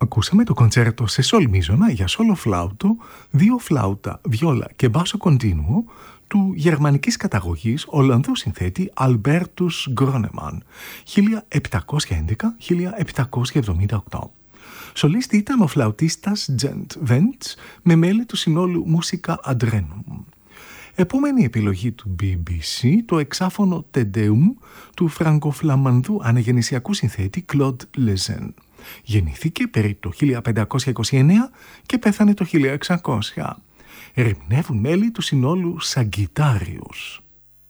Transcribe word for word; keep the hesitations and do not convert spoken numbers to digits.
Ακούσαμε το κοντσέρτο σε σολ μίζωνα για σόλο φλάουτο, δύο φλάουτα, βιόλα και μπάσο κοντίνουο του γερμανικής καταγωγής Ολλανδού συνθέτη Αλμπέρτους Γκρόνεμαν χίλια επτακόσια έντεκα με χίλια επτακόσια εβδομήντα οκτώ. Σολίστη ήταν ο φλαουτίστας Τζεντ Βέντς με μέλη του συνόλου Μούσικα Αντρένουμ. Επόμενη επιλογή του μπι μπι σι, το εξάφωνο Τεντέουμ του φραγκοφλαμανδού αναγεννησιακού συνθέτη Κλοντ Λεζέν. Γεννήθηκε περί το χίλια πεντακόσια είκοσι εννέα και πέθανε το χίλια εξακόσια. Ερμηνεύουν μέλη του συνόλου Σαγκιτάριος.